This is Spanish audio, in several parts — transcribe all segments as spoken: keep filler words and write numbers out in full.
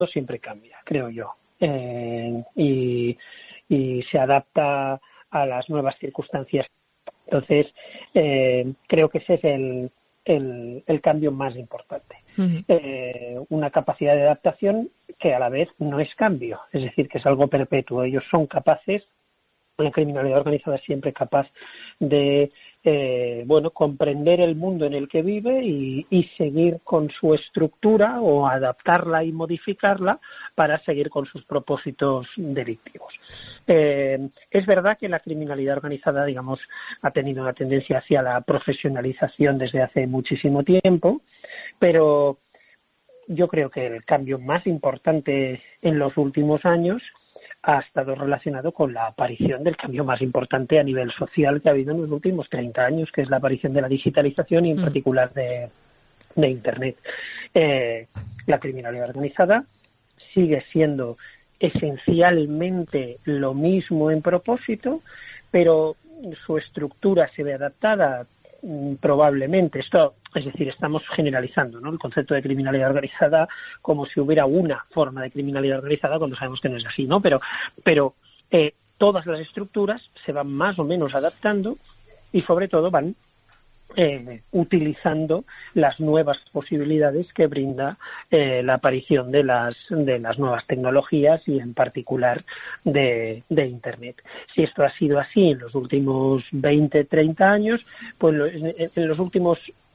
siempre cambia, creo yo, eh, y, y se adapta a las nuevas circunstancias. Entonces, eh, creo que ese es el, el, el cambio más importante. Uh-huh. Eh, una capacidad de adaptación que a la vez no es cambio, es decir, que es algo perpetuo. Ellos son capaces, la criminalidad organizada es siempre capaz de eh, bueno, comprender el mundo en el que vive y, y seguir con su estructura o adaptarla y modificarla para seguir con sus propósitos delictivos. Eh, es verdad que la criminalidad organizada, digamos, ha tenido una tendencia hacia la profesionalización desde hace muchísimo tiempo, pero yo creo que el cambio más importante en los últimos años ha estado relacionado con la aparición del cambio más importante a nivel social que ha habido en los últimos treinta años, que es la aparición de la digitalización y en particular de, de Internet. Eh, la criminalidad organizada sigue siendo esencialmente lo mismo en propósito, pero su estructura se ve adaptada probablemente. Esto, es decir, estamos generalizando, ¿no?, el concepto de criminalidad organizada como si hubiera una forma de criminalidad organizada cuando sabemos que no es así, ¿no? Pero, pero eh, todas las estructuras se van más o menos adaptando y sobre todo van Eh, utilizando las nuevas posibilidades que brinda eh, la aparición de las de las nuevas tecnologías y en particular de, de Internet. Si esto ha sido así en los últimos veinte, treinta años, pues lo, en, en los últimos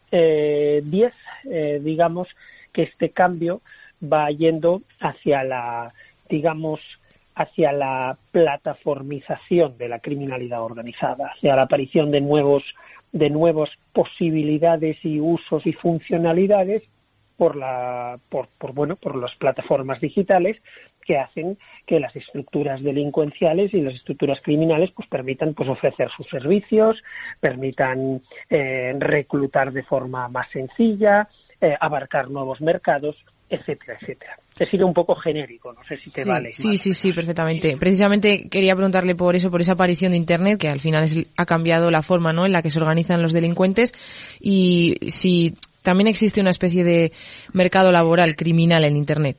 eh, diez, eh, digamos que este cambio va yendo hacia la, digamos, hacia la plataformización de la criminalidad organizada, hacia la aparición de nuevos de nuevas posibilidades y usos y funcionalidades por la por, por bueno por las plataformas digitales que hacen que las estructuras delincuenciales y las estructuras criminales pues permitan pues ofrecer sus servicios, permitan eh, reclutar de forma más sencilla, eh, abarcar nuevos mercados, etcétera, etcétera. He sido un poco genérico, no sé si te sí, vale. Sí, más. sí, sí, perfectamente. Precisamente quería preguntarle por eso, por esa aparición de Internet, que al final es, ha cambiado la forma, ¿no?, en la que se organizan los delincuentes, y si también existe una especie de mercado laboral criminal en Internet.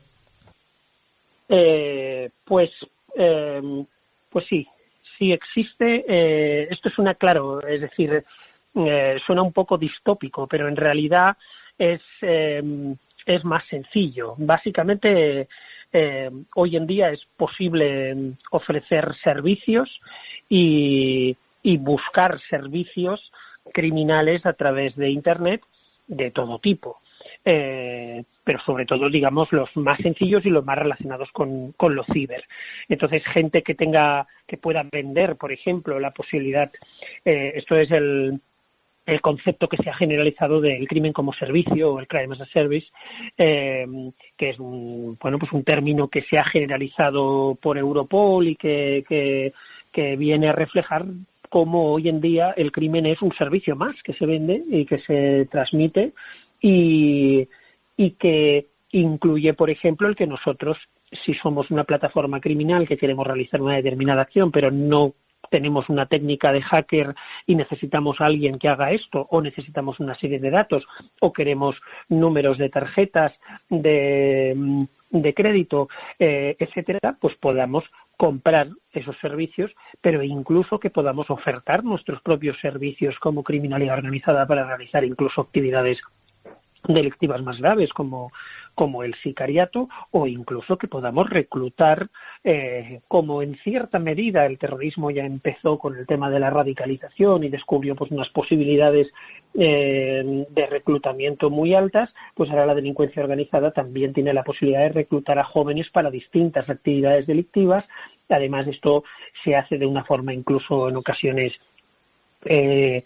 Eh, pues, eh, pues sí, sí existe. Eh, esto es una, claro, es decir, eh, suena un poco distópico, pero en realidad es eh, es más sencillo. Básicamente, eh, hoy en día es posible ofrecer servicios y, y buscar servicios criminales a través de Internet de todo tipo. Eh, pero sobre todo, digamos, los más sencillos y los más relacionados con, con lo ciber. Entonces, gente que tenga, que pueda vender, por ejemplo, la posibilidad, eh, esto es el el concepto que se ha generalizado del crimen como servicio o el crime as a service, eh, que es un, bueno, pues un término que se ha generalizado por Europol y que, que, que viene a reflejar cómo hoy en día el crimen es un servicio más que se vende y que se transmite y, y que incluye, por ejemplo, el que nosotros, si somos una plataforma criminal que queremos realizar una determinada acción, pero no tenemos una técnica de hacker y necesitamos a alguien que haga esto, o necesitamos una serie de datos, o queremos números de tarjetas de, de crédito, eh, etcétera, pues podamos comprar esos servicios, pero incluso que podamos ofertar nuestros propios servicios como criminalidad organizada para realizar incluso actividades delictivas más graves como como el sicariato, o incluso que podamos reclutar, eh, como en cierta medida el terrorismo ya empezó con el tema de la radicalización y descubrió pues unas posibilidades eh, de reclutamiento muy altas, pues ahora la delincuencia organizada también tiene la posibilidad de reclutar a jóvenes para distintas actividades delictivas. Además, esto se hace de una forma incluso en ocasiones eh,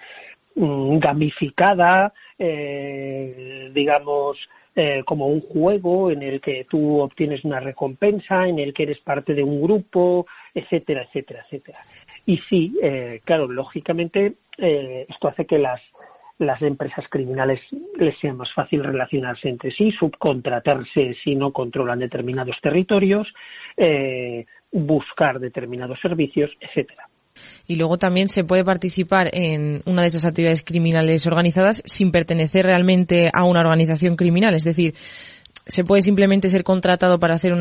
gamificada, eh, digamos, Eh, como un juego en el que tú obtienes una recompensa, en el que eres parte de un grupo, etcétera, etcétera, etcétera. Y sí, eh, claro, lógicamente eh, esto hace que las las empresas criminales les sea más fácil relacionarse entre sí, subcontratarse si no controlan determinados territorios, eh, buscar determinados servicios, etcétera. Y luego también se puede participar en una de esas actividades criminales organizadas sin pertenecer realmente a una organización criminal. Es decir, se puede simplemente ser contratado para hacer